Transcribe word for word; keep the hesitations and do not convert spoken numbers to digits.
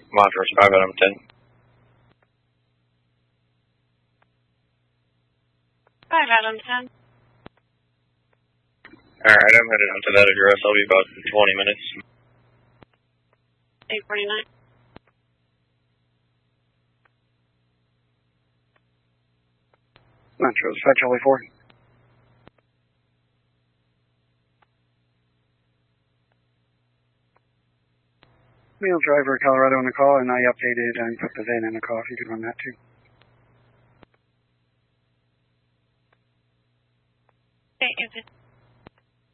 Montrose five Adam ten. five Adam ten. Alright, I'm headed out to that address. I'll be about twenty minutes. eight forty-nine. Montrose five Charlie four. Male driver, Colorado on the call, and I updated and put the V I N in the call if you could run that too.